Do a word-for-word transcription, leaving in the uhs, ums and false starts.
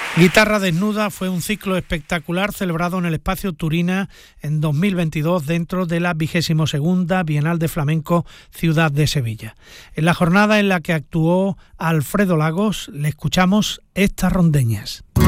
Guitarra Desnuda fue un ciclo espectacular celebrado en el Espacio Turina en dos mil veintidós dentro de la vigésimo segunda Bienal de Flamenco Ciudad de Sevilla. En la jornada en la que actuó Alfredo Lagos le escuchamos estas rondeñas.